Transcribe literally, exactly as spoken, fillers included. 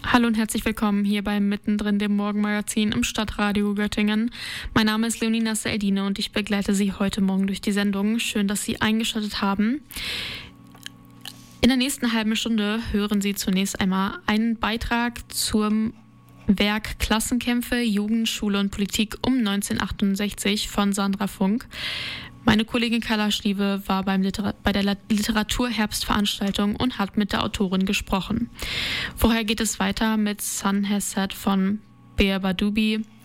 Hallo und herzlich willkommen hier beim Mittendrin, dem Morgenmagazin im Stadtradio Göttingen. Mein Name ist Leonina Seldine und ich begleite Sie heute Morgen durch die Sendung. Schön, dass Sie eingeschaltet haben. In der nächsten halben Stunde hören Sie zunächst einmal einen Beitrag zum Werk Klassenkämpfe, Jugend, Schule und Politik um neunzehnhundertachtundsechzig von Sandra Funk. Meine Kollegin Carla Stieve war beim Literat- bei der Literaturherbstveranstaltung und hat mit der Autorin gesprochen. Vorher geht es weiter mit Sun Has Set von Beer Badubi.